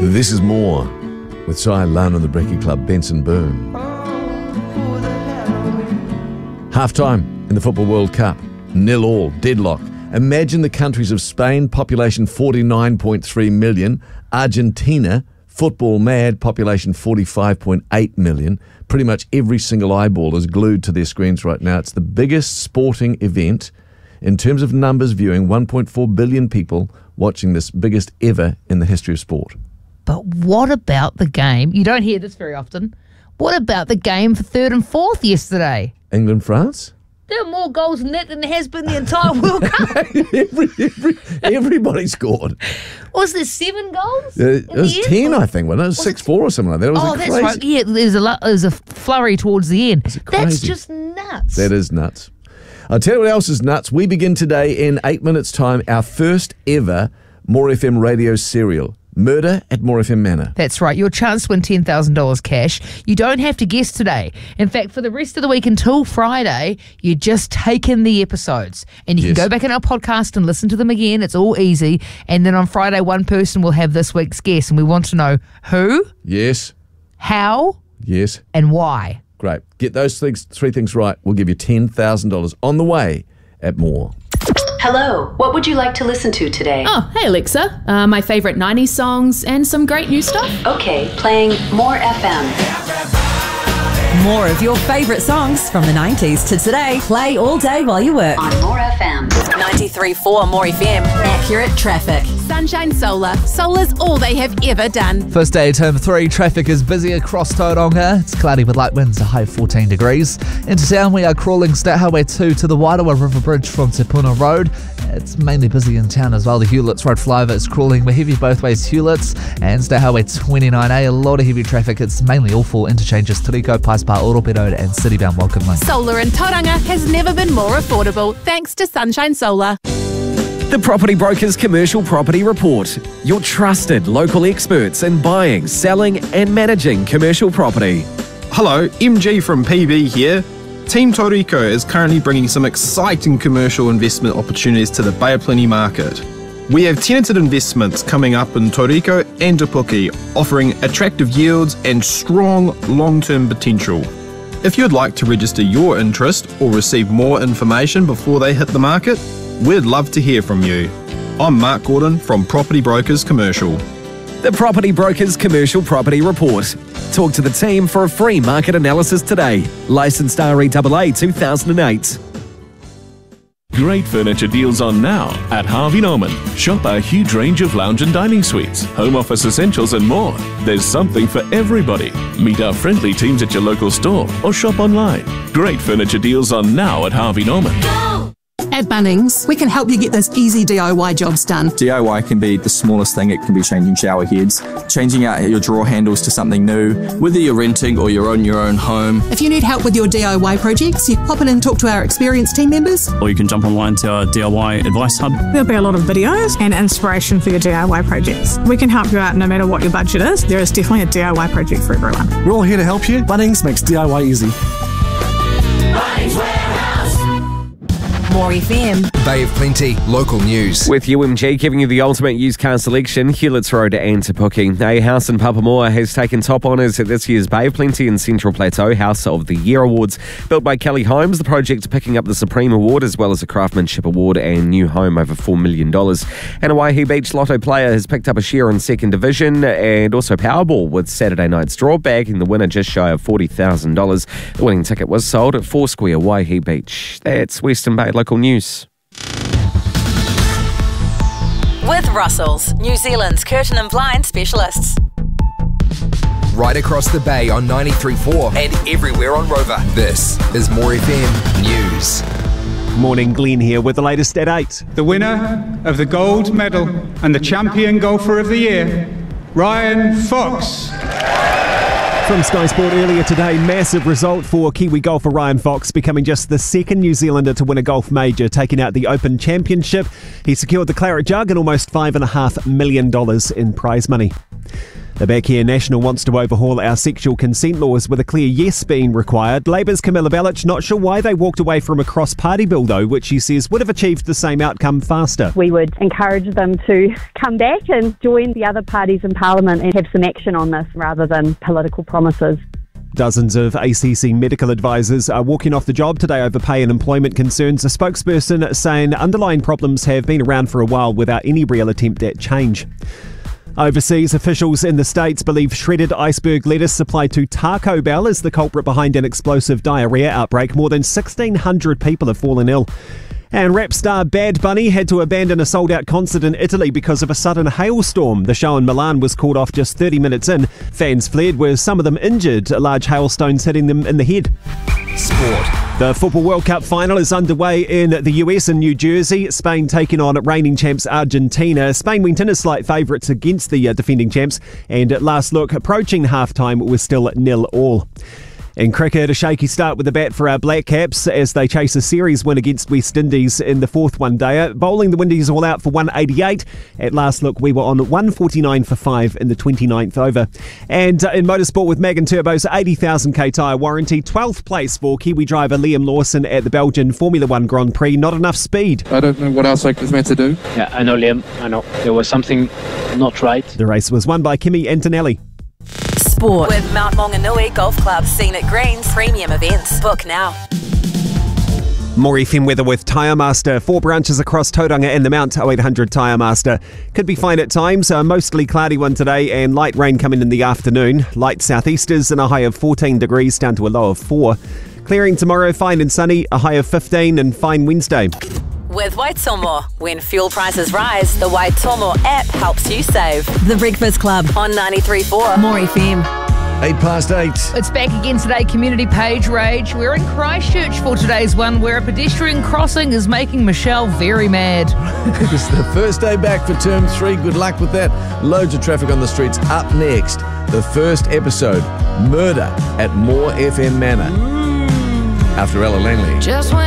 This is More with Cy Lunn and the Brekkie Club, Benson Boone. Half-time in the Football World Cup. 0-0, deadlock. Imagine the countries of Spain, population 49.3 million. Argentina, football mad, population 45.8 million. Pretty much every single eyeball is glued to their screens right now. It's the biggest sporting event in terms of numbers viewing. 1.4 billion people watching this, biggest ever in the history of sport. But what about the game? You don't hear this very often. What about the game for third and fourth yesterday? England-France? There are more goals in that than there has been the entire World Cup. Everybody scored. Was there 7 goals? It was 10, I think, wasn't it? It was 6-4 or something like that. It was that's crazy. right. Yeah, there's a flurry towards the end. That's crazy? just nuts. That is nuts. I'll tell you what else is nuts. We begin today in 8 minutes' time our first ever More FM radio serial. Murder at More FM Manor. That's right. Your chance to win $10,000 cash. You don't have to guess today. In fact, for the rest of the week until Friday, you just take in the episodes. And you can go back in our podcast and listen to them again. It's all easy. And then on Friday, one person will have this week's guess. And we want to know who, Yes. how, Yes. and why. Great. Get those three things right. We'll give you $10,000 on the way at More. Hello, what would you like to listen to today? Oh, hey Alexa. My favourite 90s songs and some great new stuff. Okay, playing More FM. More of your favourite songs from the 90s to today. Play all day while you work. On More FM. 93.4 More FM. Accurate traffic. Sunshine Solar. Solar's all they have ever done. First day of term 3, traffic is busy across Tauranga. It's cloudy with light winds, a high of 14 degrees. Into town, we are crawling State Highway 2 to the Wairoa River Bridge from Te Puna Road. It's mainly busy in town as well. The Hewletts Road flyover is crawling. We're heavy both ways, Hewletts and State Highway 29A. A lot of heavy traffic. It's mainly awful interchanges, Tariko, Paispa, Oropedo and Citybound Welcome Lane. Solar in Tauranga has never been more affordable thanks to Sunshine Solar. The Property Brokers Commercial Property Report. Your trusted local experts in buying, selling and managing commercial property. Hello, MG from PB here. Team Toriko is currently bringing some exciting commercial investment opportunities to the Bay of Plenty market. We have tenanted investments coming up in Toriko and Te Puke, offering attractive yields and strong long-term potential. If you'd like to register your interest or receive more information before they hit the market, we'd love to hear from you. I'm Mark Gordon from Property Brokers Commercial. The Property Brokers Commercial Property Report. Talk to the team for a free market analysis today. Licensed REAA 2008. Great furniture deals on now at Harvey Norman. Shop our huge range of lounge and dining suites, home office essentials and more. There's something for everybody. Meet our friendly teams at your local store or shop online. Great furniture deals on now at Harvey Norman. At Bunnings, we can help you get those easy DIY jobs done. DIY can be the smallest thing. It can be changing shower heads, changing out your drawer handles to something new, whether you're renting or you're on your own home. If you need help with your DIY projects, you pop in and talk to our experienced team members. Or you can jump online to our DIY advice hub. There'll be a lot of videos and inspiration for your DIY projects. We can help you out no matter what your budget is. There is definitely a DIY project for everyone. We're all here to help you. Bunnings makes DIY easy. Bunnings Warehouse. More FM. Bay of Plenty, local news. With UMG giving you the ultimate used car selection, Hewletts Road and Te Puke. A house in Papamoa has taken top honours at this year's Bay of Plenty and Central Plateau House of the Year Awards. Built by Kelly Homes, the project picking up the Supreme Award as well as a Craftsmanship Award and new home over $4 million. And a Waihi Beach Lotto player has picked up a share in second division and also Powerball with Saturday night's draw, bagging the winner just shy of $40,000. The winning ticket was sold at Foursquare Waihi Beach. That's Western Bay local news. With Russell's, New Zealand's curtain and blind specialists. Right across the bay on 93.4 and everywhere on Rover. This is More FM News. Morning, Glenn here with the latest at 8. The winner of the gold medal and the champion golfer of the year, Ryan Fox. From Sky Sport earlier today, massive result for Kiwi golfer Ryan Fox, becoming just the second New Zealander to win a golf major, taking out the Open Championship. He secured the Claret Jug and almost $5.5 million in prize money. The Back Here National wants to overhaul our sexual consent laws with a clear yes being required. Labour's Camilla Bellich not sure why they walked away from a cross-party bill though, which she says would have achieved the same outcome faster. We would encourage them to come back and join the other parties in Parliament and have some action on this rather than political promises. Dozens of ACC medical advisors are walking off the job today over pay and employment concerns. A spokesperson saying underlying problems have been around for a while without any real attempt at change. Overseas, officials in the States believe shredded iceberg lettuce supplied to Taco Bell is the culprit behind an explosive diarrhea outbreak. More than 1,600 people have fallen ill. And rap star Bad Bunny had to abandon a sold-out concert in Italy because of a sudden hailstorm. The show in Milan was called off just 30 minutes in. Fans fled with some of them injured, large hailstones hitting them in the head. Sport. The Football World Cup final is underway in the US and New Jersey. Spain taking on reigning champs Argentina. Spain went in as slight favourites against the defending champs, and at last look, approaching half-time, was still 0-0. In cricket, a shaky start with the bat for our Black Caps as they chase a series win against West Indies in the fourth one-dayer. Bowling the Windies all out for 188. At last look, we were on 149 for 5 in the 29th over. And in motorsport with Mag and Turbo's 80,000k tyre warranty, 12th place for Kiwi driver Liam Lawson at the Belgian Formula 1 Grand Prix. Not enough speed. I don't know what else I was meant to do. Yeah, I know, Liam. I know. There was something not right. The race was won by Kimi Antonelli. Sport with Mount Maunganui Golf Club, Scenic Greens, premium events. Book now. More FM weather with Tyre Master. 4 branches across Tauranga and the Mount 0800 Tyre Master. Could be fine at times. A mostly cloudy one today and light rain coming in the afternoon. Light southeasters and a high of 14 degrees down to a low of 4. Clearing tomorrow, fine and sunny, a high of 15 and fine Wednesday. With Waitomo. When fuel prices rise, the Waitomo app helps you save. The Breakfast Club on 93.4 More FM. 8:08. It's back again today, Community Page Rage. We're in Christchurch for today's one, where a pedestrian crossing is making Michelle very mad. It's the first day back for term 3. Good luck with that. Loads of traffic on the streets. Up next, the first episode, Murder at More FM Manor. After Ella Langley.